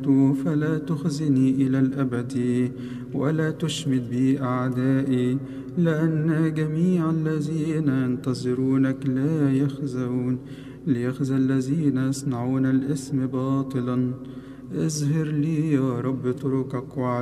فلا تخزني إلى الأبد ولا تشمت بي أعدائي، لأن جميع الذين ينتظرونك لا يخزون. ليخزى الذين يصنعون الإثم باطلا. اظهر لي يا رب طرقك